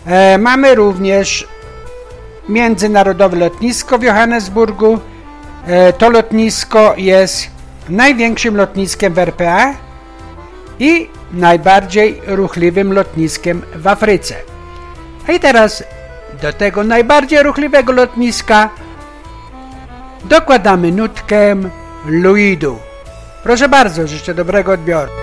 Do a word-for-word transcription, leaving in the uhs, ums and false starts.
E, mamy również międzynarodowe lotnisko w Johannesburgu. E, to lotnisko jest największym lotniskiem w R P A i najbardziej ruchliwym lotniskiem w Afryce. A i teraz do tego najbardziej ruchliwego lotniska dokładamy nutkę Luidu. Proszę bardzo, życzę dobrego odbioru.